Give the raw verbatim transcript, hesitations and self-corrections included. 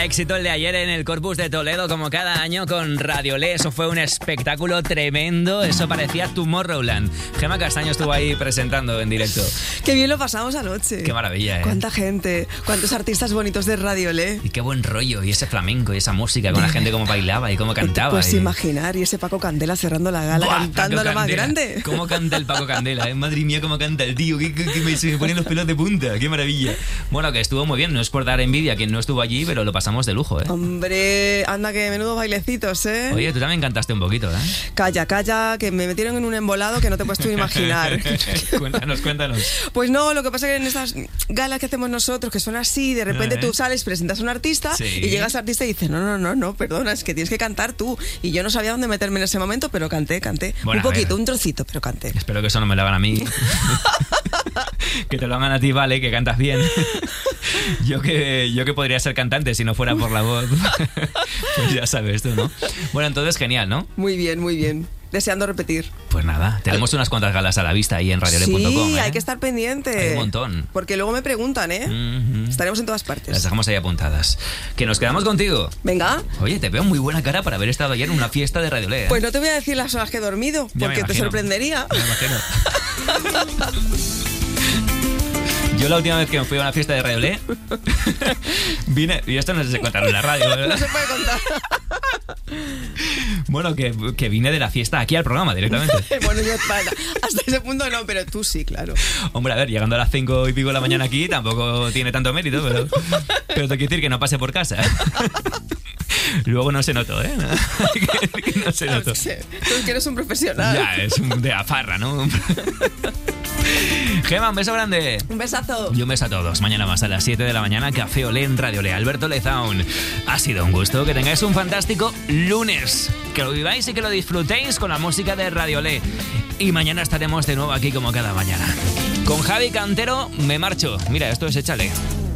éxito el de ayer en el Corpus de Toledo, como cada año con Radiolé. Eso fue un espectáculo tremendo. Eso parecía Tomorrowland. Gema Castaño estuvo ahí presentando en directo. Qué bien lo pasamos anoche. Qué maravilla, ¿eh? Cuánta gente, cuántos artistas bonitos de Radiolé. Y qué buen rollo, y ese flamenco, y esa música, con la gente cómo bailaba y cómo cantaba. Pues y... imaginar, y ese Paco Candela cerrando la gala, ¡Buah, cantando Paco lo más Candela! grande. ¿Cómo canta el Paco Candela? ¿eh? Madre mía, cómo canta el tío, que, que, que me, se me ponen los pelos de punta. Qué maravilla. Bueno, que estuvo muy bien, no es por dar envidia a quien no estuvo allí, pero lo pasamos de lujo, ¿eh? Hombre, anda que menudos bailecitos, ¿eh? Oye, tú también cantaste un poquito, ¿eh? Calla, calla, que me metieron en un embolado que no te puedes tú imaginar. Cuéntanos, cuéntanos. Pues no, lo que pasa es que en estas galas que hacemos nosotros, que son así, de repente ¿Eh? tú sales, presentas a un artista, Sí. y llegas al artista y dices, no, no, no, no, perdona, es que tienes que cantar tú. Y yo no sabía dónde meterme en ese momento, pero canté, canté. Bueno, un a poquito, ver. un trocito, pero canté. Espero que eso no me lo hagan a mí. Que te lo hagan a ti, vale, que cantas bien. Yo que, yo que podría ser cantante si no fuera por la voz. Pues ya sabes tú, ¿no? Bueno, entonces genial, ¿no? Muy bien, muy bien. Deseando repetir. Pues nada, tenemos unas cuantas galas a la vista ahí en radiole punto com. Sí, ¿eh? hay que estar pendiente. Hay un montón. Porque luego me preguntan, ¿eh? Mm-hmm. Estaremos en todas Las partes. dejamos ahí apuntadas. Que nos quedamos contigo. Venga. Oye, te veo muy buena cara para haber estado ayer en una fiesta de Radiolé, ¿eh? Pues no te voy a decir las horas que he dormido, Ya me porque te imagino. sorprendería. Me imagino. Yo la última vez que me fui a una fiesta de Radiolé vine, y esto no sé si contarlo en la radio, ¿verdad? No se puede contar. Bueno, que, que vine de la fiesta aquí al programa directamente. Bueno, yo para, hasta ese punto no, pero tú sí, claro. Hombre, a ver, llegando a las cinco y pico de la mañana aquí tampoco tiene tanto mérito, pero, pero te quiero decir que no pase por casa. Luego no se notó, ¿eh? Que, que no se notó. No sé, tú que eres un profesional. Ya, es un de afarra, ¿no? Gema, un beso grande. Un besazo. Y un beso a todos. Mañana más a las siete de la mañana, Café Olé en Radiolé. Alberto Lezaun. Ha sido un gusto. Que tengáis un fantástico lunes. Que lo viváis y que lo disfrutéis con la música de Radiolé. Y mañana estaremos de nuevo aquí como cada mañana. Con Javi Cantero me marcho. Mira, esto es Échale.